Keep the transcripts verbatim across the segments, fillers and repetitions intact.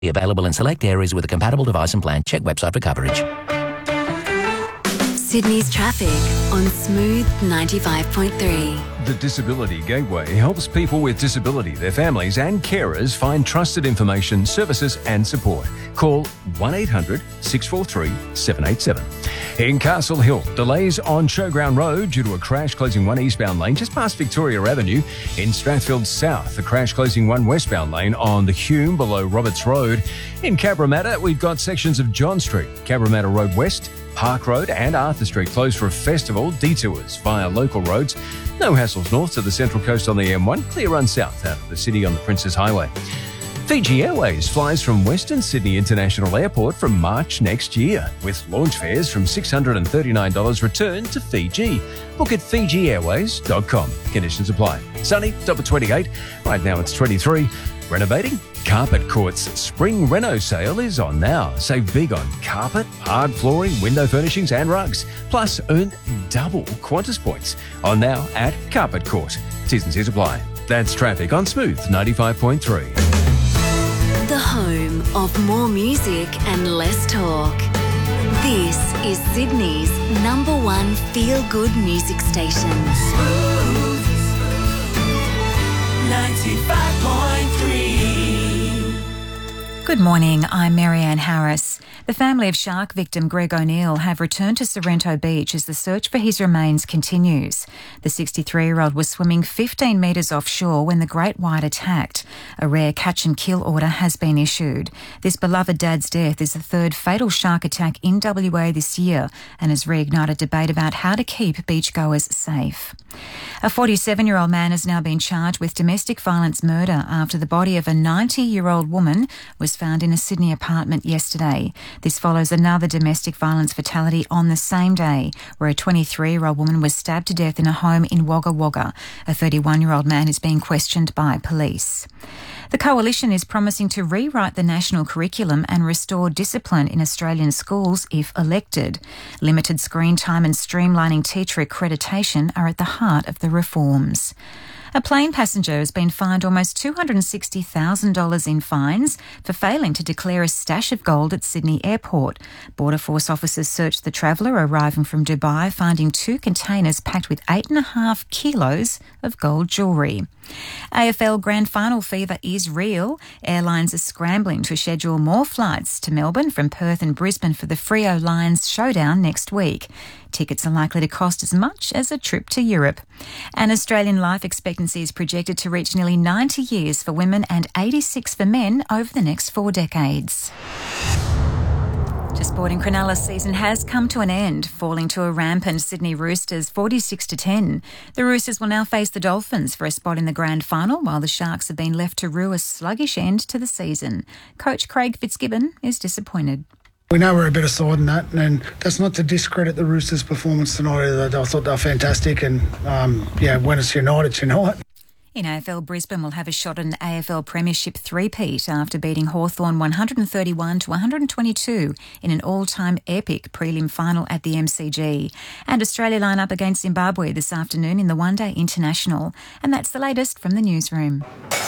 Available in select areas with a compatible device and plan. Check website for coverage. Sydney's traffic on Smooth ninety-five point three. The Disability Gateway helps people with disability, their families and carers find trusted information, services and support. Call one eight hundred six four three seven eight seven. In Castle Hill, delays on Showground Road due to a crash closing one eastbound lane just past Victoria Avenue. In Strathfield South, a crash closing one westbound lane on the Hume below Roberts Road. In Cabramatta, we've got sections of John Street, Cabramatta Road West, Park Road and Arthur Street closed for a festival, detours via local roads. No hassles north to the Central Coast on the M one, clear run south out of the city on the Princes Highway. Fiji Airways flies from Western Sydney International Airport from March next year, with launch fares from six hundred thirty-nine dollars return to Fiji. Book at fiji airways dot com. Conditions apply. Sunny, top of twenty-eight. Right now it's twenty-three. Renovating? Carpet Court's Spring Reno sale is on now. Save big on carpet, hard flooring, window furnishings and rugs. Plus, earn double Qantas points. On now at Carpet Court. T's and C's apply. That's traffic on Smooth ninety-five point three. The home of more music and less talk. This is Sydney's number one feel-good music station. Smooth ninety-five point three. Good morning, I'm Marianne Harris. The family of shark victim Greg O'Neill have returned to Sorrento Beach as the search for his remains continues. The sixty-three-year-old was swimming fifteen metres offshore when the great white attacked. A rare catch and kill order has been issued. This beloved dad's death is the third fatal shark attack in W A this year and has reignited debate about how to keep beachgoers safe. A forty-seven-year-old man has now been charged with domestic violence murder after the body of a ninety-year-old woman was found in a Sydney apartment yesterday. This follows another domestic violence fatality on the same day, where a twenty-three-year-old woman was stabbed to death in a home in Wagga Wagga. A thirty-one-year-old man is being questioned by police. The Coalition is promising to rewrite the national curriculum and restore discipline in Australian schools if elected. Limited screen time and streamlining teacher accreditation are at the heart of the reforms. A plane passenger has been fined almost two hundred sixty thousand dollars in fines for failing to declare a stash of gold at Sydney Airport. Border Force officers searched the traveller arriving from Dubai, finding two containers packed with eight and a half kilos of gold jewellery. A F L Grand Final fever is real. Airlines are scrambling to schedule more flights to Melbourne from Perth and Brisbane for the Freo Lions showdown next week. Tickets are likely to cost as much as a trip to Europe. And Australian life expectancy is projected to reach nearly ninety years for women and eighty-six for men over the next four decades. To sport in Cronulla, season has come to an end, falling to a rampant Sydney Roosters forty-six to ten. The Roosters will now face the Dolphins for a spot in the grand final, while the Sharks have been left to rue a sluggish end to the season. Coach Craig Fitzgibbon is disappointed. We know we're a better side than that, and that's not to discredit the Roosters' performance tonight either. I thought they were fantastic, and um, yeah, when it's United, it's United. In A F L, Brisbane will have a shot at an A F L Premiership three-peat after beating Hawthorn one thirty-one to one twenty-two in an all-time epic prelim final at the M C G. And Australia line up against Zimbabwe this afternoon in the One Day International. And that's the latest from the newsroom.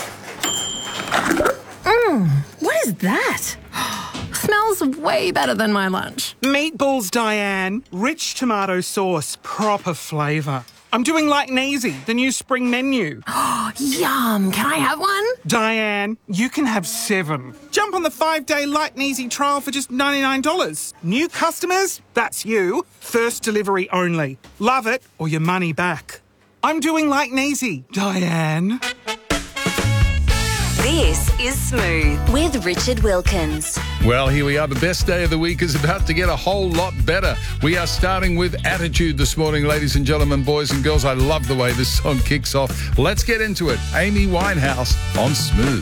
Mmm, what is that? Smells way better than my lunch. Meatballs, Diane. Rich tomato sauce, proper flavour. I'm doing Light and Easy, the new spring menu. Yum, can I have one? Diane, you can have seven. Jump on the five-day Light and Easy trial for just ninety-nine dollars. New customers? That's you. First delivery only. Love it or your money back. I'm doing Light and Easy, Diane. This is Smooth with Richard Wilkins. Well, here we are. The best day of the week is about to get a whole lot better. We are starting with Attitude this morning, ladies and gentlemen, boys and girls. I love the way this song kicks off. Let's get into it. Amy Winehouse on Smooth.